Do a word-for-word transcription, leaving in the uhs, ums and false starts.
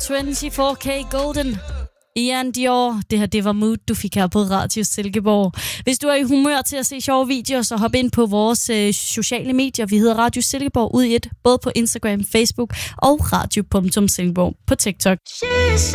fireogtyve K Golden. Ian Dior. Det her, det var Mood, du fik her på Radio Silkeborg. Hvis du er i humør til at se sjove videoer, så hop ind på vores øh, sociale medier. Vi hedder Radio Silkeborg ud i et, både på Instagram, Facebook og radio punktum silkeborg på TikTok.